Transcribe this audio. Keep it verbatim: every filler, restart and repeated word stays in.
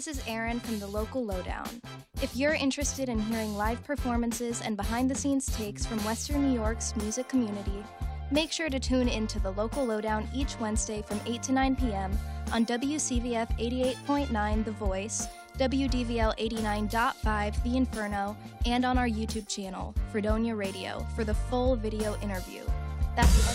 This is Erin from the Local Lowdown. If you're interested in hearing live performances and behind-the-scenes takes from Western New York's music community, make sure to tune in to the Local Lowdown each Wednesday from eight to nine p.m. on W C V F eighty-eight point nine The Voice, W D V L eighty-nine point five The Inferno, and on our YouTube channel, Fredonia Radio, for the full video interview. That's